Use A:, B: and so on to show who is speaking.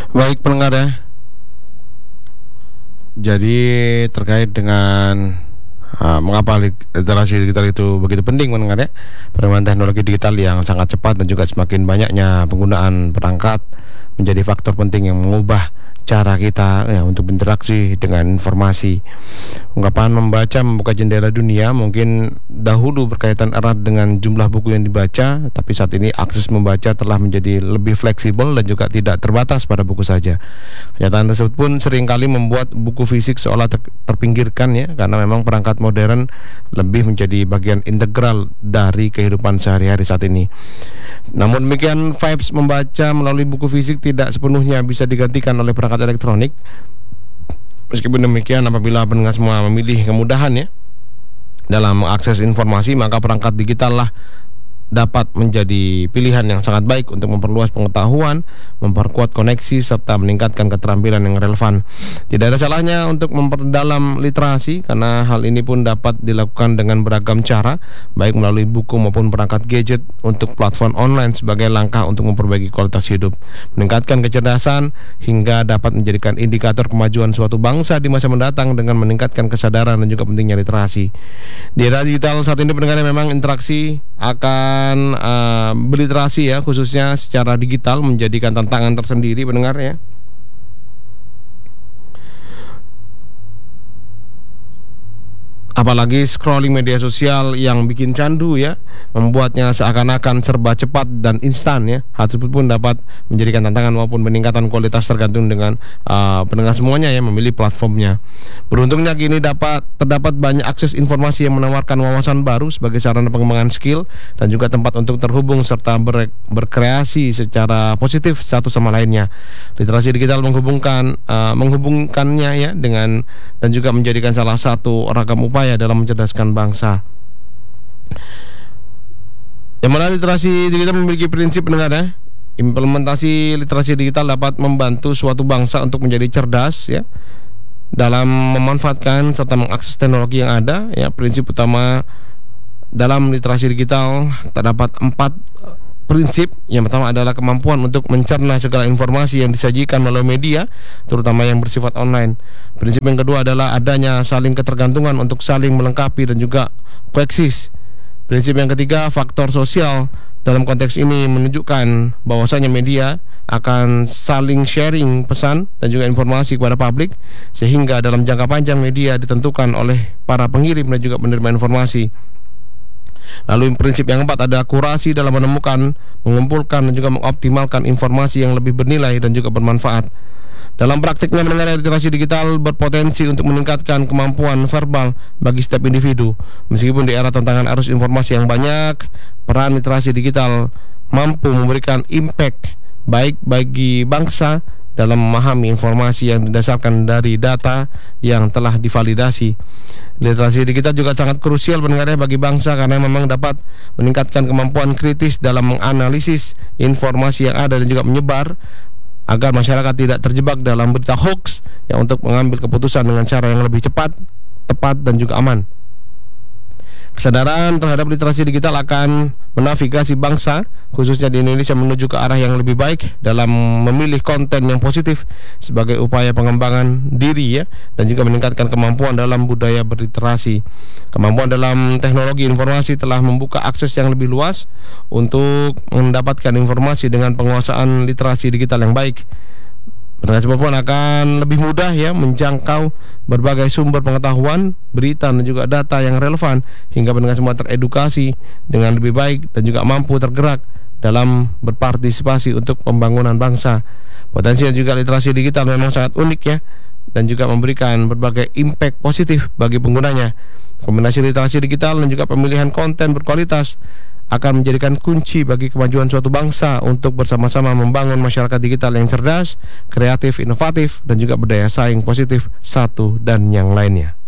A: Baik pendengar ya. Jadi terkait dengan mengapa literasi digital itu begitu penting pendengar ya. Perkembangan teknologi digital yang sangat cepat dan juga semakin banyaknya penggunaan perangkat menjadi faktor penting yang mengubah cara kita ya untuk berinteraksi dengan informasi. Ungkapan membaca membuka jendela dunia mungkin dahulu berkaitan erat dengan jumlah buku yang dibaca, tapi saat ini akses membaca telah menjadi lebih fleksibel dan juga tidak terbatas pada buku saja. Kenyataan tersebut pun seringkali membuat buku fisik seolah terpinggirkan ya, karena memang perangkat modern lebih menjadi bagian integral dari kehidupan sehari-hari saat ini. Namun demikian, vibes membaca melalui buku fisik tidak sepenuhnya bisa digantikan oleh perangkat elektronik. Meskipun demikian, apabila pendengar semua memilih kemudahan ya dalam mengakses informasi, maka perangkat digital lah dapat menjadi pilihan yang sangat baik untuk memperluas pengetahuan, memperkuat koneksi, serta meningkatkan keterampilan yang relevan. Tidak ada salahnya untuk memperdalam literasi, karena hal ini pun dapat dilakukan dengan beragam cara, baik melalui buku maupun perangkat gadget untuk platform online sebagai langkah untuk memperbaiki kualitas hidup, meningkatkan kecerdasan, hingga dapat menjadikan indikator kemajuan suatu bangsa di masa mendatang dengan meningkatkan kesadaran dan juga pentingnya literasi. Di era digital saat ini pendengar memang interaksi akan berliterasi ya, khususnya secara digital, menjadikan tantangan tersendiri pendengar ya. Apalagi scrolling media sosial yang bikin candu ya, membuatnya seakan-akan serba cepat dan instan ya. Hal tersebut pun dapat menjadikan tantangan maupun peningkatan kualitas tergantung dengan pendengar semuanya ya memilih platformnya. Beruntungnya kini terdapat banyak akses informasi yang menawarkan wawasan baru sebagai sarana pengembangan skill dan juga tempat untuk terhubung serta berkreasi secara positif satu sama lainnya. Literasi digital menghubungkannya ya dengan dan juga menjadikan salah satu ragam upaya dalam mencerdaskan bangsa. Yang mana literasi digital memiliki prinsip pendengar ya. Implementasi literasi digital dapat membantu suatu bangsa untuk menjadi cerdas ya dalam memanfaatkan serta mengakses teknologi yang ada ya. Prinsip utama dalam literasi digital terdapat 4 prinsip. Yang pertama adalah kemampuan untuk mencerna segala informasi yang disajikan melalui media, terutama yang bersifat online. Prinsip yang kedua adalah adanya saling ketergantungan untuk saling melengkapi dan juga koeksis. Prinsip yang ketiga, faktor sosial. Dalam konteks ini menunjukkan bahwasanya media akan saling sharing pesan dan juga informasi kepada publik, sehingga dalam jangka panjang media ditentukan oleh para pengirim dan juga penerima informasi. Lalu prinsip yang keempat ada kurasi dalam menemukan, mengumpulkan dan juga mengoptimalkan informasi yang lebih bernilai dan juga bermanfaat. Dalam praktiknya mendengar literasi digital berpotensi untuk meningkatkan kemampuan verbal bagi setiap individu. Meskipun di era tantangan arus informasi yang banyak, peran literasi digital mampu memberikan impact baik bagi bangsa dalam memahami informasi yang didasarkan dari data yang telah divalidasi. Literasi digital juga sangat krusial pendengarnya bagi bangsa, karena memang dapat meningkatkan kemampuan kritis dalam menganalisis informasi yang ada dan juga menyebar, agar masyarakat tidak terjebak dalam berita hoax ya, untuk mengambil keputusan dengan cara yang lebih cepat, tepat dan juga aman. Kesadaran terhadap literasi digital akan menavigasi bangsa, khususnya di Indonesia, menuju ke arah yang lebih baik dalam memilih konten yang positif sebagai upaya pengembangan diri ya, dan juga meningkatkan kemampuan dalam budaya berliterasi. Kemampuan dalam teknologi informasi telah membuka akses yang lebih luas untuk mendapatkan informasi dengan penguasaan literasi digital yang baik. Pendengar semua pun akan lebih mudah ya menjangkau berbagai sumber pengetahuan, berita dan juga data yang relevan, hingga pendengar semua teredukasi dengan lebih baik dan juga mampu tergerak dalam berpartisipasi untuk pembangunan bangsa. Potensi dan juga literasi digital memang sangat unik ya, dan juga memberikan berbagai impact positif bagi penggunanya. Kombinasi literasi digital dan juga pemilihan konten berkualitas akan menjadikan kunci bagi kemajuan suatu bangsa untuk bersama-sama membangun masyarakat digital yang cerdas, kreatif, inovatif, dan juga berdaya saing positif satu dan yang lainnya.